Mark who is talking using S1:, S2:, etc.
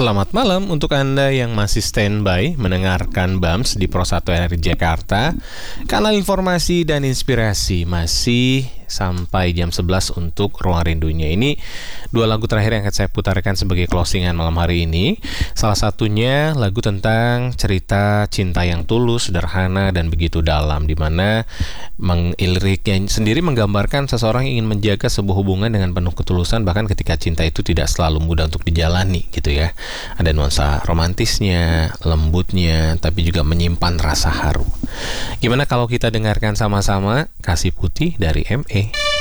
S1: Selamat malam untuk Anda yang masih standby mendengarkan BAMS di Pro 1 RRI Jakarta. Kanal informasi dan inspirasi masih sampai jam 11 untuk Ruang Rindunya. Ini dua lagu terakhir yang akan saya putarkan sebagai closingan malam hari ini. Salah satunya lagu tentang cerita cinta yang tulus, sederhana, dan begitu dalam, di mana liriknya sendiri menggambarkan seseorang yang ingin menjaga sebuah hubungan dengan penuh ketulusan, bahkan ketika cinta itu tidak selalu mudah untuk dijalani gitu ya. Ada nuansa romantisnya, lembutnya, tapi juga menyimpan rasa haru. Gimana kalau kita dengarkan sama-sama Kasih Putih dari ME?